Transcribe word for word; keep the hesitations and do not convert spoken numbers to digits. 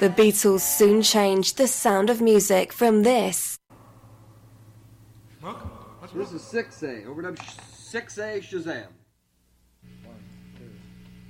The Beatles soon changed the sound of music from this. Mark, what's this is six A. Overdub six A Shazam.